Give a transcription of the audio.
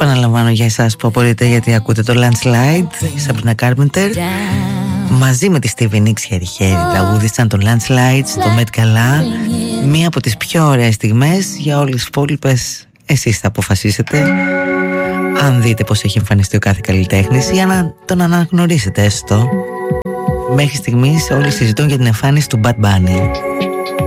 επαναλαμβάνω για εσάς που απορείτε γιατί ακούτε το Landslide, η Sabrina Carpenter μαζί με τη Stevie Nicks χέρι-χέρι τραγούδισαν το Landslide στο Met Gala. Μία από τις πιο ωραίες στιγμές. Για όλες τις υπόλοιπες εσείς θα αποφασίσετε, αν δείτε πως έχει εμφανιστεί ο κάθε καλλιτέχνης ή αν τον αναγνωρίσετε έστω. Μέχρι στιγμής όλοι συζητούν για την εμφάνιση του Bad Bunny.